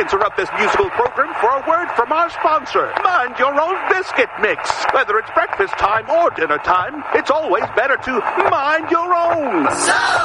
interrupt this musical program for a word from our sponsor, Mind Your Own Biscuit Mix. Whether it's breakfast time or dinner time, it's always better to mind your own.